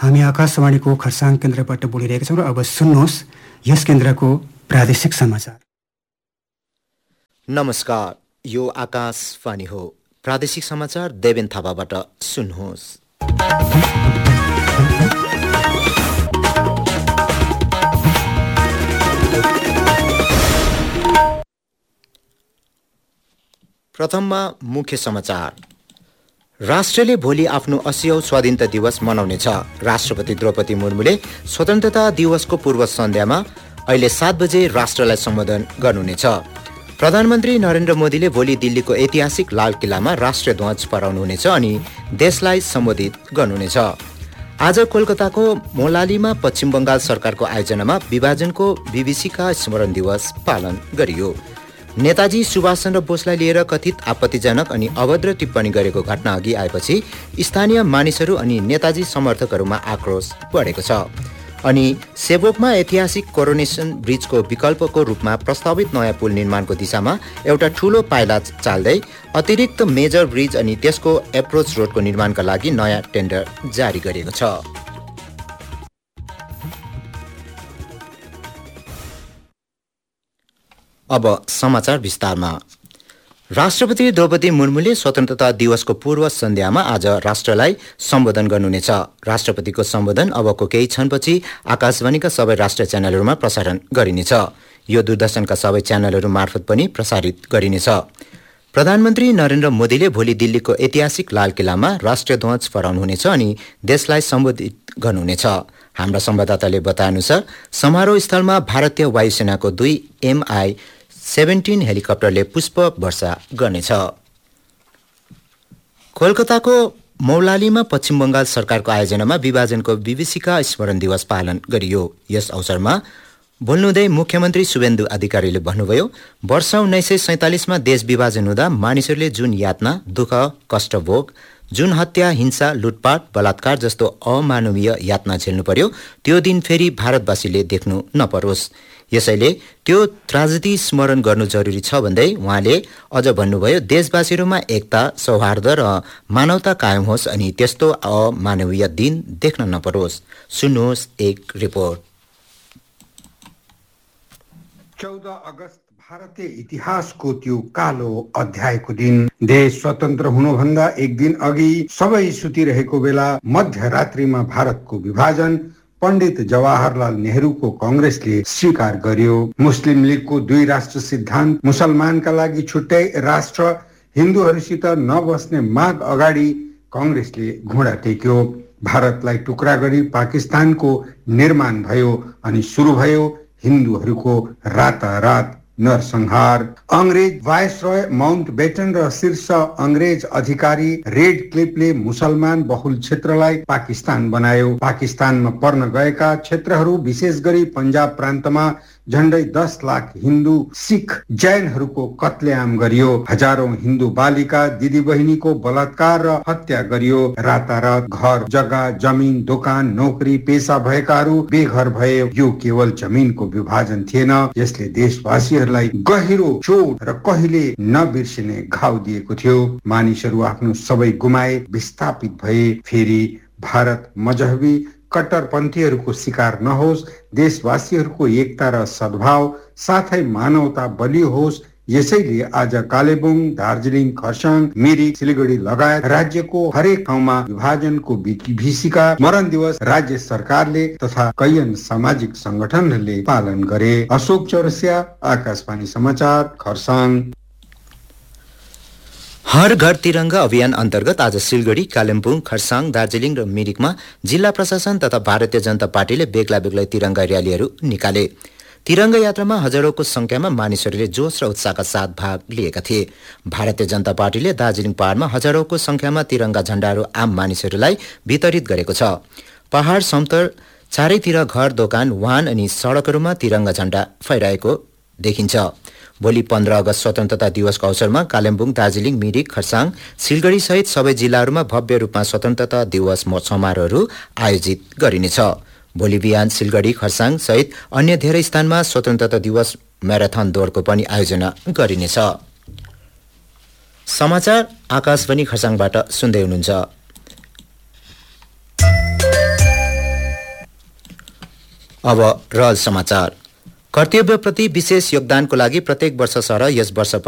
हामी आकाशवाणीको खरसाङ केन्द्रबाट बोलिरहेका छौँ र अब सुन्नुहोस् यस केन्द्रको प्रादेशिक समाचार। नमस्कार, यो आकाशवाणी हो। प्रादेशिक समाचार देवेन थापाबाट सुन्नुहोस्। प्रथममा मुख्य समाचार। राष्ट्रले भोलि आफ्नो 80औं स्वाधीनता दिवस मनाउनेछ। राष्ट्रपति द्रौपदी मुर्मुले स्वतन्त्रता दिवसको पूर्व सन्ध्यामा अहिले 7 बजे राष्ट्रलाई सम्बोधन गर्नुहुनेछ। प्रधानमन्त्री नरेन्द्र मोदीले भोलि दिल्लीको ऐतिहासिक लाल किल्लामा राष्ट्रिय ध्वज फहराउनुहुनेछ अनि देशलाई सम्बोधित गर्नुहुनेछ। आज कोलकाताको मौलालीमा पश्चिम बङ्गाल सरकारको आयोजनामा विभाजनको विभीषिका स्मरण दिवस पालन गरियो। नेताजी सुभाष चन्द्र बोसलाई लिएर कथित आपत्तिजनक अनि अभद्र टिप्पणी गरेको घटना अघि आएपछि स्थानीय मानिसहरू अनि नेताजी समर्थकहरूमा आक्रोश बढेको छ। अनि सेवोकमा ऐतिहासिक कोरोनेसन ब्रिजको विकल्पको रूपमा प्रस्तावित नयाँ पुल निर्माणको दिशामा एउटा ठूलो पाइला चाल्दै अतिरिक्त मेजर ब्रिज अनि त्यसको एप्रोच रोडको निर्माणका लागि नयाँ टेन्डर जारी गरिएको छ। अब समाचार विस्तारमा। राष्ट्रपति द्रौपदी मुर्मुले स्वतन्त्रता दिवसको पूर्व सन्ध्यामा आज राष्ट्रलाई सम्बोधन गर्नुहुनेछ। राष्ट्रपतिको सम्बोधन अबको केही क्षणपछि आकाशवाणीका सबै राष्ट्रिय च्यानलहरूमा प्रसारण गरिनेछ। यो दूरदर्शनका सबै च्यानलहरू मार्फत पनि प्रसारित गरिनेछ। प्रधानमन्त्री नरेन्द्र मोदीले भोलि दिल्लीको ऐतिहासिक लाल किल्लामा राष्ट्रिय ध्वज फहराउनुहुनेछ अनि देशलाई सम्बोधित गर्नुहुनेछ। हाम्रा संवाददाताले बताएअनुसार समारोह स्थलमा भारतीय वायुसेनाको 2 MI-17 हेलिकप्टरले पुष्प वर्षा गर्नेछ। कोलकाताको मौलालीमा पश्चिम बङ्गाल सरकारको आयोजनामा विभाजनको विभीषिका स्मरण दिवस पालन गरियो। यस अवसरमा बोल्नुहुँदै मुख्यमन्त्री शुभेन्दु अधिकारीले भन्नुभयो, वर्ष 1947मा देश विभाजन हुँदा मानिसहरूले जुन यातना, दुःख, कष्ट भोग, जुन हत्या, हिंसा, लुटपाट, बलात्कार जस्तो अमानवीय यातना झेल्नु पर्यो, त्यो दिन फेरि भारतवासीले देख्नु नपरोस्। यसैले त्यो ट्राजेडी स्मरण गर्नु जरुरी छ भन्दै उहाँले अझ भन्नुभयो, देशवासीहरूमा एकता, सौहार्द र मानवता कायम होस् अनि त्यस्तो अमानवीय दिन देख्न नपरोस्। सुन्नुहोस् एक रिपोर्ट। 14 अगस्त भारतीय इतिहासको त्यो कालो अध्यायको दिन। देश स्वतन्त्र हुनुभन्दा एक दिन अघि सबै सुतिरहेको बेला मध्यरात्रिमा भारतको विभाजन पण्डित जवाहरलाल नेहरूको कांग्रेसले स्वीकार गर्यो। मुस्लिम लीगको 2 राष्ट्र सिद्धान्त, मुसलमानका लागि छुट्टै राष्ट्र, हिन्दूहरूसित नबस्ने माग अगाडि कांग्रेसले घुँडा टेक्यो। भारतलाई टुक्रा गरी पाकिस्तानको निर्माण भयो अनि सुरु भयो हिन्दूहरूको रातारात नरसंहार। अंग्रेज वायसरॉय माउन्टबेटन र शीर्ष अंग्रेज अधिकारी रेड क्लिफले मुसलमान बहुल क्षेत्रलाई पाकिस्तान बनायो। पाकिस्तानमा पर्न गएका क्षेत्रहरू विशेष गरी पंजाब प्रान्तमा झण्डै 10 लाख हिन्दू, सिख, जैनहरूको कत्लेआम गरियो। हजारौं हिन्दू बालिका दिदी बहिनीको बलात्कार र हत्या गरियो। रातारात घर जग्गा, जमिन, दोकान, नौकरी, पेशा भएकाहरू बेघर भए। यो केवल जमिनको विभाजन थिएन, यसले देशवासीहरूलाई गहिरो चोट र कहिले नबिर्सिने घाउ दिएको थियो। मानिसहरू आफ्नो सबै गुमाए, विस्थापित भए। फेरि भारत मजहबी कट्टरपन्थीहरूको शिकार नहोस्, देशवासीहरूको एकता र सद्भाव साथै मानवता बलियो होस्। यसैले आज कालेबुङ, दार्जिलिङ, खरसाङ, मिरिक, सिलगढी लगायत राज्यको हरेक ठाउँमा विभाजनको विभीषिका स्मरण दिवस राज्य सरकारले तथा कैयन सामाजिक संगठनहरूले पालन गरे। अशोक चौरसिया, आकाशवाणी समाचार, खरसाङ। हर घर तिरंगा अभियान अन्तर्गत आज सिलगढी, कालिम्पोङ, खरसाङ, दार्जिलिङ र मिरिकमा जिल्ला प्रशासन तथा भारतीय जनता पार्टीले बेग्ला बेग्लै तिरंगा र्यालीहरू निकाले। तिरंगा यात्रामा हजारौंको संख्यामा मानिसहरूले जोश र उत्साहका साथ भाग लिएका थिए। भारतीय जनता पार्टीले दार्जिलिङ पहाडमा हजारौंको संख्यामा तिरंगा झण्डाहरू आम मानिसहरूलाई वितरित गरेको छ। पहाड समतल चारैतिर घर, दोकान, वाहन अनि सडकहरूमा तिरंगा झण्डा फहराएको देखिन्छ। भोलि 15 अगस्त स्वतन्त्रता दिवसको अवसरमा कालिम्पोङ, दार्जिलिङ, मिरिक, खरसाङ, सिलगढी सहित सबै जिल्लाहरूमा भव्य रूपमा स्वतन्त्रता दिवस समारोहहरू आयोजित गरिनेछ। भोलि बिहान सिलगढी, खरसाङ सहित अन्य धेरै स्थानमा स्वतन्त्रता दिवस म्याराथन दौडको पनि आयोजना गरिनेछ। समाचार आकाशवाणी खरसाङबाट सुन्दै हुनुहुन्छ। अब रहल समाचार। कर्तव्यप्रति विशेष योगदानको लागि प्रत्येक वर्ष सरह यस वर्ष